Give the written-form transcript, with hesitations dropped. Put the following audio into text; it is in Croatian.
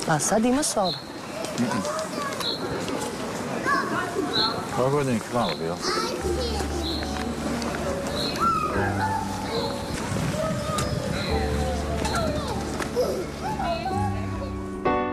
A sad ima soba? Ove godine je malo bilo.